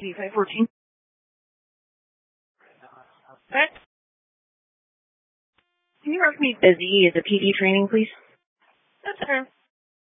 D514. Okay. Can you mark me busy as a PD training, please? That's okay.